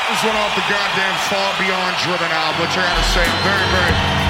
This one off the goddamn Far Beyond Driven album, which I gotta say, very.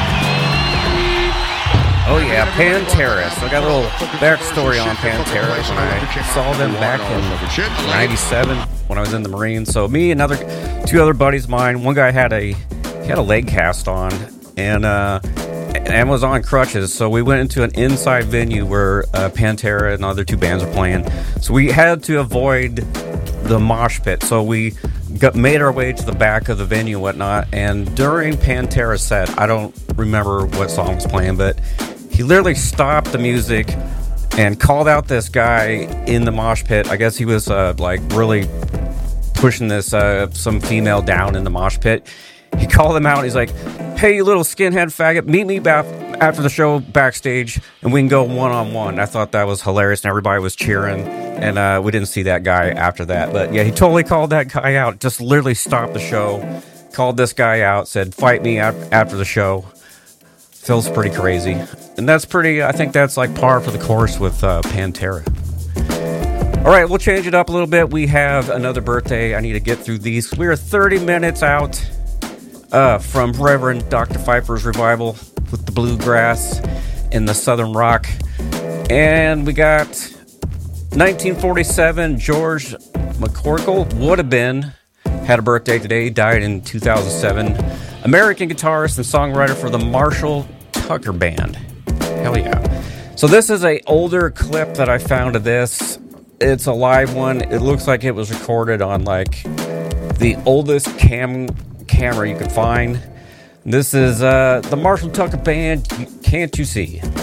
Oh yeah, Pantera. So I got a little backstory on Pantera when I saw them back in '97 when I was in the Marines. So me and two other buddies of mine. One guy had a leg cast on and was on crutches. So we went into an inside venue where Pantera and other two bands were playing. So we had to avoid the mosh pit. So we made our way to the back of the venue and whatnot. And during Pantera's set, I don't remember what song was playing, but he literally stopped the music and called out this guy in the mosh pit. I guess he was really pushing this some female down in the mosh pit. He called him out and he's like, "Hey, you little skinhead faggot, meet me after the show backstage and we can go one-on-one." I thought that was hilarious and everybody was cheering, and we didn't see that guy after that. But yeah, he totally called that guy out, just literally stopped the show, called this guy out, said, "Fight me after the show." Feels pretty crazy. And that's I think that's like par for the course with Pantera. All right, we'll change it up a little bit. We have another birthday. I need to get through these. We are 30 minutes out from Reverend Dr. Pfeiffer's revival with the bluegrass and the southern rock. And we got 1947, George McCorkle had a birthday today, died in 2007. American guitarist and songwriter for the Marshall Tucker Band. Hell yeah. So this is a older clip that I found of this. It's a live one. It looks like it was recorded on like the oldest camera you could find. This is the Marshall Tucker Band, Can't You See?